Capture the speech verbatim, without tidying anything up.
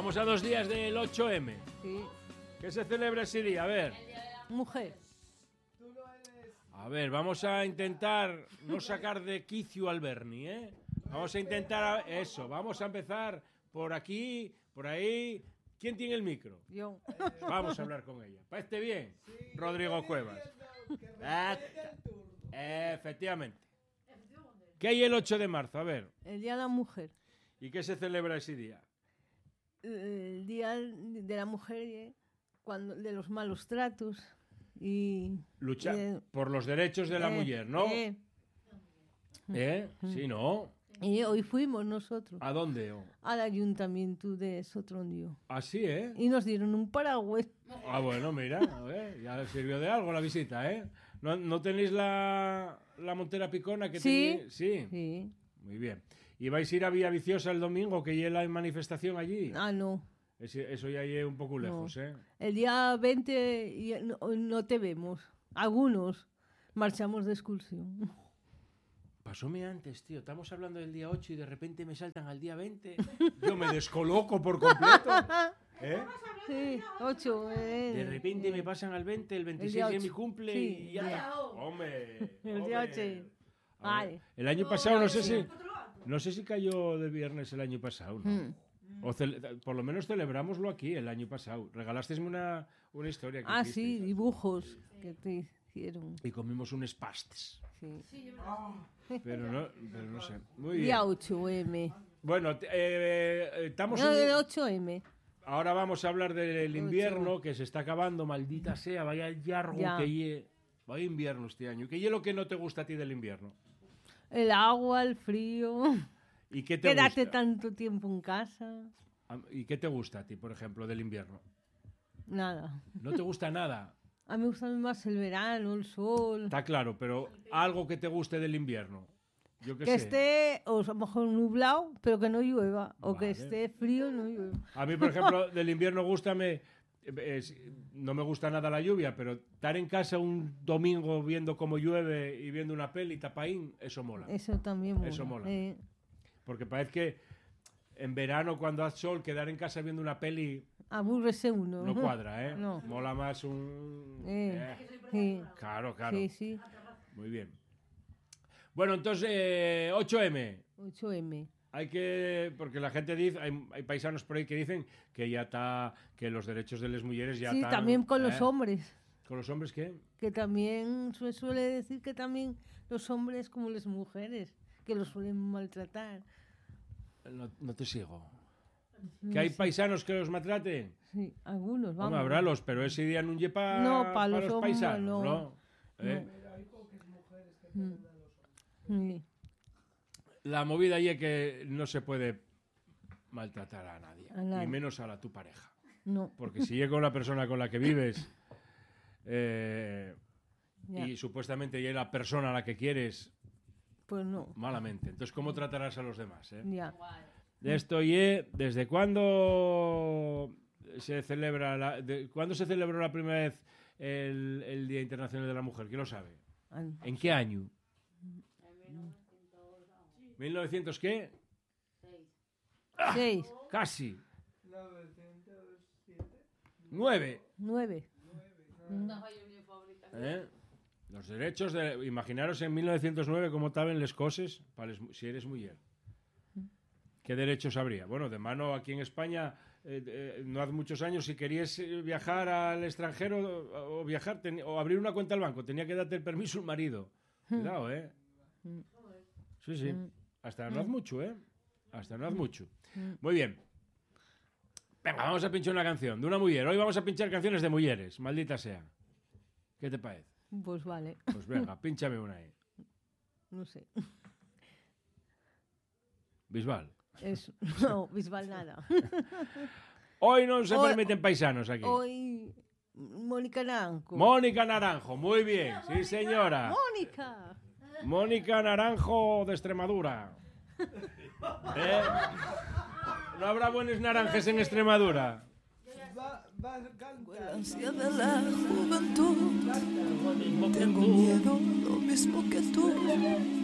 Estamos a dos días del ocho eme. Sí. ¿Qué se celebra ese día? A ver. Mujer. A ver, vamos a intentar no sacar de quicio al Bernie, ¿eh? Vamos a intentar eso. Vamos a empezar por aquí, por ahí. ¿Quién tiene el micro? Yo. Vamos a hablar con ella. ¿Parece bien? Rodrigo Cuevas. Ah, efectivamente. ¿Qué hay el ocho de marzo? A ver. El Día de la Mujer. ¿Y qué se celebra ese día? El Día de la Mujer, eh, cuando, de los malos tratos y... Luchar eh, por los derechos de la eh, mujer, ¿no? Eh, ¿Eh? Sí, ¿no? y hoy fuimos nosotros ¿A dónde? Oh? al ayuntamiento de Sotrondio. Así, ¿eh? Y nos dieron un paraguas. Ah, bueno, mira, a ver, ya le sirvió de algo la visita, ¿eh? ¿No, no tenéis la, la montera picona que Sí. tenéis? Sí. Sí. Muy bien. ¿Y vais a ir a Villaviciosa el domingo, que ya hay manifestación allí? Ah, no. Ese- eso ya es un poco lejos, ¿eh? El día veinte ya no, no te vemos. Algunos marchamos de excursión. Pasóme antes, tío. Estamos hablando del día ocho y de repente me saltan al día veinte. Yo me descoloco por completo. ¿Eh? Sí, ocho. Eh, De repente me pasan al veinte, el veintiséis día es mi ocho. cumple Sí, y ya el está. Hombre, El día hombre. ocho. A ver, Vale. el año pasado no sé si no sé si cayó de viernes el año pasado, ¿no? Mm. O cele- por lo menos celebrámoslo aquí el año pasado. Regalasteis una, una historia que Ah, sí, hicisteis. dibujos que te hicieron. Y comimos unos pastes. Sí. Pero no, pero no sé. Muy bien. Día ocho eme. Bueno, t- eh, eh, estamos No, en- el ocho eme. ahora vamos a hablar del invierno que se está acabando, maldita sea, vaya largo Ya. que lle. Vaya invierno este año. ¿Qué es lo que no te gusta a ti del invierno? El agua, el frío. ¿Y qué te Quédate gusta? tanto tiempo en casa. ¿Y qué te gusta a ti, por ejemplo, del invierno? Nada. ¿No te gusta nada? A mí me gusta más el verano, el sol. Está claro, pero algo que te guste del invierno. Yo qué Que sé. esté, o a lo mejor nublado, pero que no llueva. O que Vale. esté frío y no llueva. A mí, por ejemplo, del invierno gústame, es- no me gusta nada la lluvia, pero estar en casa un domingo viendo cómo llueve y viendo una peli, tapaín, eso mola. Eso también mola. Eso mola. Eh, Porque parece que en verano, cuando hace sol, quedar en casa viendo una peli Abúrrese uno. no cuadra, ¿eh? No. Mola más un... Eh, eh, sí, Claro, claro. sí, sí. Muy bien. Bueno, entonces, eh, ocho eme. ocho eme. Hay que, porque la gente dice, hay, hay paisanos por ahí que dicen que ya está, que los derechos de las mujeres ya Sí, están... también con los ¿eh? hombres. ¿Con los hombres qué? Que también se suele decir que también los hombres como las mujeres, que los suelen maltratar. No, no te sigo. No ¿Que hay sé. paisanos que los maltraten? Sí, algunos, vamos. Vamos, habrálos, pero ese día no es para No, pa los los hombres, paisanos, no. ¿no? ¿Eh? Mm. Sí. La movida ahí es que no se puede maltratar a nadie, A nadie. y menos a la tu pareja. No, Porque si llega con la persona con la que vives eh, ya. y supuestamente ya es la persona a la que quieres, Pues no, malamente. Entonces, ¿cómo tratarás a los demás? Eh? ya. Esto y ¿desde cuándo se celebra la, de, ¿cuándo se celebró la primera vez el, el Día Internacional de la Mujer? ¿Quién lo sabe? An- ¿En qué año? ¿mil novecientos qué? Seis, Casi. Nueve. nueve. ¿Eh? Los derechos de... Imaginaros en mil novecientos nueve cómo estaban las cosas para les- si eres mujer. ¿Qué derechos habría? Bueno, de mano aquí en España, eh, eh, no hace muchos años, si querías eh, viajar al extranjero o, o viajar ten- o abrir una cuenta al banco, tenía que darte el permiso el marido. Cuidado, ¿eh? Sí, sí. Hasta no hace mucho, ¿eh? Hasta no hace mucho. Muy bien. Venga, vamos a pinchar una canción de una mujer. Hoy vamos a pinchar canciones de mujeres, maldita sea. ¿Qué te parece? Pues vale, Pues venga, pínchame una ahí. no sé. Bisbal. Es, no, Bisbal nada. Hoy no se Hoy- permiten paisanos aquí. Hoy, Mónica Naranjo. Mónica Naranjo, muy bien. Sí, señora. ¡Mónica! Mónica Naranjo de Extremadura. ¿Eh? ¿No habrá buenos naranjes en Extremadura? La ansia de la juventud, tengo miedo lo mismo que tú.